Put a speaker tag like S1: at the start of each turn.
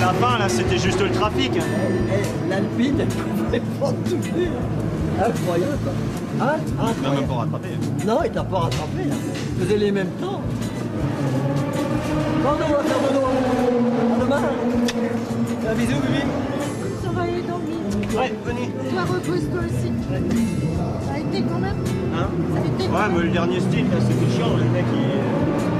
S1: la fin, là, c'était juste le trafic.
S2: L'Alpine, elle pouvait pas tout faire. Incroyable, quoi. Hein?
S1: Il m'a même pas rattrapé.
S2: Non, il t'a pas rattrapé, là. Vous faisiez les mêmes temps. Bon, on va faire de l'eau. À demain. Un bisou, Bibi.
S3: Ça va aller dormir.
S1: Ouais, venez.
S3: Toi, repose-toi aussi. Ça a été quand même.
S1: Hein?
S3: Ça a été quand
S1: Ouais,
S3: même.
S1: mais le dernier style, là, c'était chiant, le mec, il...